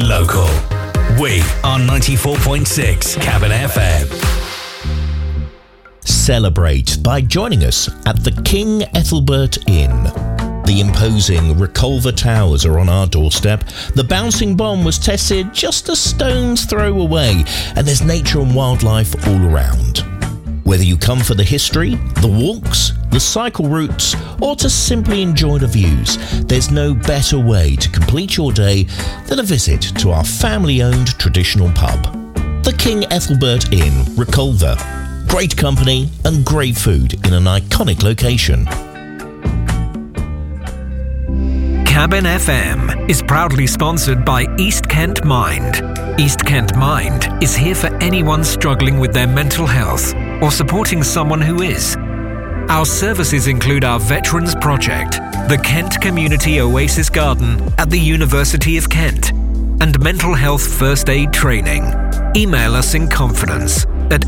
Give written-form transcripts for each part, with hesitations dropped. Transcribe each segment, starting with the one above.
local. We are 94.6 Cabin FM. Celebrate by joining us at the King Ethelbert Inn. The imposing Reculver Towers are on our doorstep. The bouncing bomb was tested just a stone's throw away, and there's nature and wildlife all around. Whether you come for the history, the walks, the cycle routes, or to simply enjoy the views, there's no better way to complete your day than a visit to our family-owned traditional pub. The King Ethelbert Inn, Reculver. Great company and great food in an iconic location. Cabin FM is proudly sponsored by East Kent Mind. East Kent Mind is here for anyone struggling with their mental health or supporting someone who is. Our services include our Veterans Project, the Kent Community Oasis Garden at the University of Kent, and mental health first aid training. Email us in confidence at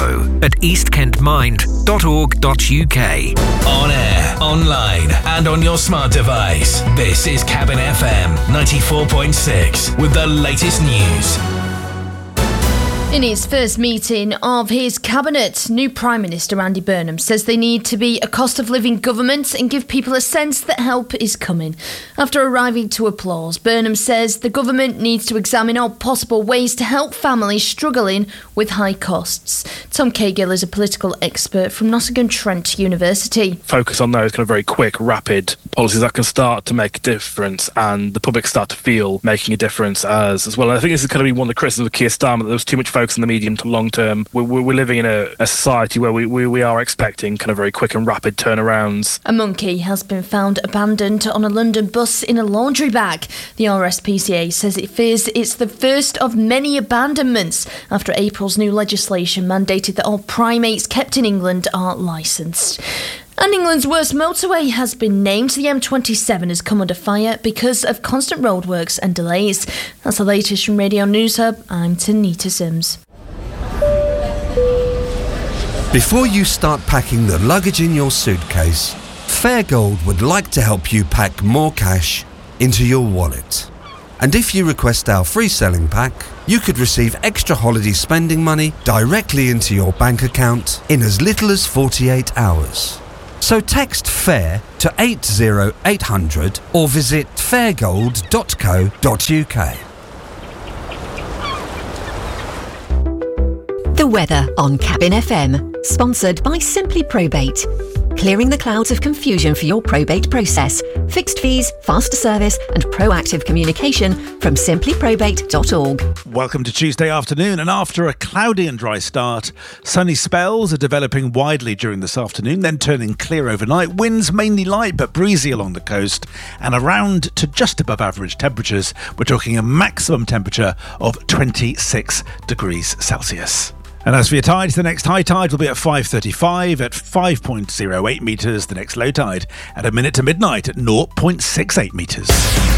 info@eastkentmind.org.uk. On air, online, and on your smart device. This is Cabin FM 94.6 with the latest news. In his first meeting of his cabinet, new Prime Minister Andy Burnham says they need to be a cost of living government and give people a sense that help is coming. After arriving to applause, Burnham says the government needs to examine all possible ways to help families struggling with high costs. Tom Cahill is a political expert from Nottingham-Trent University. Focus on those kind of very quick, rapid policies that can start to make a difference and the public start to feel making a difference as well. And I think this is going to be one of the criticisms of Keir Starmer, that there was too much focus on the medium to long term. We're living in a society where we are expecting kind of very quick and rapid turnarounds. A monkey has been found abandoned on a London bus in a laundry bag. The RSPCA says it fears it's the first of many abandonments after April's new legislation mandated that all primates kept in England are licensed. And England's worst motorway has been named. The M27 has come under fire because of constant roadworks and delays. That's the latest from Radio News Hub. I'm Tanita Sims. Before you start packing the luggage in your suitcase, Fairgold would like to help you pack more cash into your wallet. And if you request our free selling pack, you could receive extra holiday spending money directly into your bank account in as little as 48 hours. So text FAIR to 80800 or visit fairgold.co.uk. The weather on Cabin FM, sponsored by Simply Probate. Clearing the clouds of confusion for your probate process. Fixed fees, faster service and proactive communication from simplyprobate.org. Welcome to Tuesday afternoon, and after a cloudy and dry start, sunny spells are developing widely during this afternoon, then turning clear overnight. Winds mainly light but breezy along the coast and around to just above average temperatures. We're talking a maximum temperature of 26 degrees Celsius. And as for your tides, the next high tide will be at 5:35 at 5.08 metres. The next low tide at a minute to midnight at 0.68 metres.